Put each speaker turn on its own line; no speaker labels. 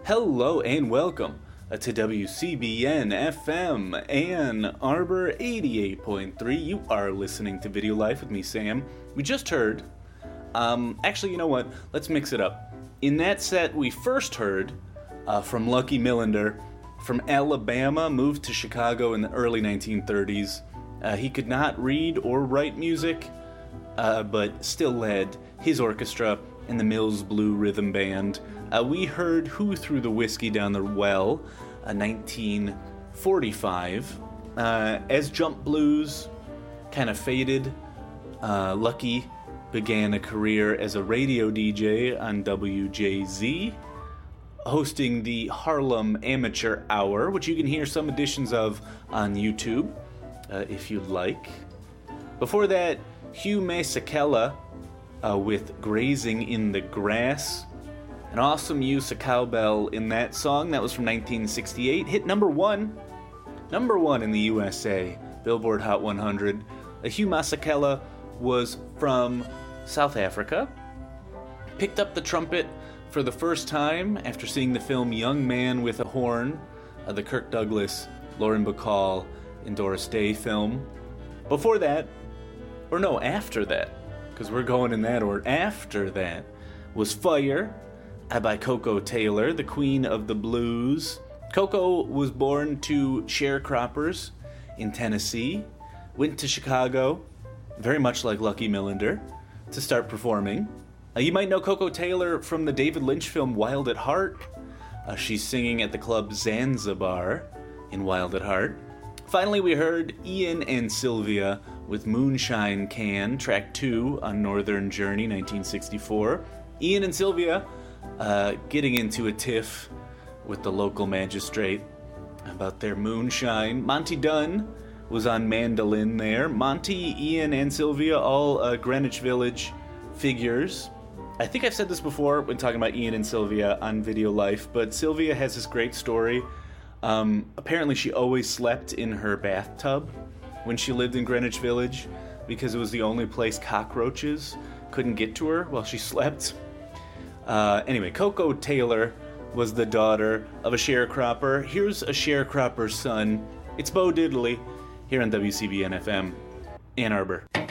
Hello and welcome to WCBN FM Ann Arbor 88.3. You are listening to Video Life with me, Sam. We just heard, actually, you know what? Let's mix it up. In that set, we first heard from Lucky Millinder, from Alabama, moved to Chicago in the early 1930s. He could not read or write music, but still led his orchestra in the Mills Blue Rhythm Band. We heard Who Threw the Whiskey Down the Well, 1945. As jump blues kind of faded, Lucky began a career as a radio DJ on WJZ, hosting the Harlem Amateur Hour, which you can hear some editions of on YouTube, if you'd like. Before that, Hugh Masekela with Grazing in the Grass. An awesome use of cowbell in that song. That was from 1968. Hit number one in the USA, Billboard Hot 100. Hugh Masekela was from South Africa. Picked up the trumpet for the first time after seeing the film Young Man with a Horn, the Kirk Douglas, Lauren Bacall, and Doris Day film. Before that, or no, after that, because we're going in that order. After that was Fire by Koko Taylor, the queen of the blues. Koko was born to sharecroppers in Tennessee, went to Chicago, very much like Lucky Millinder, to start performing. You might know Koko Taylor from the David Lynch film Wild at Heart. She's singing at the club Zanzibar in Wild at Heart. Finally, we heard Ian and Sylvia with Moonshine Can, track 2 on Northern Journey, 1964. Ian and Sylvia getting into a tiff with the local magistrate about their moonshine. Monty Dunn was on mandolin there. Monty, Ian, and Sylvia, all Greenwich Village figures. I think I've said this before when talking about Ian and Sylvia on Video Life, but Sylvia has this great story. Apparently she always slept in her bathtub when she lived in Greenwich Village because it was the only place cockroaches couldn't get to her while she slept. Anyway, Koko Taylor was the daughter of a sharecropper. Here's a sharecropper's son. It's Bo Diddley here on WCBN FM, Ann Arbor.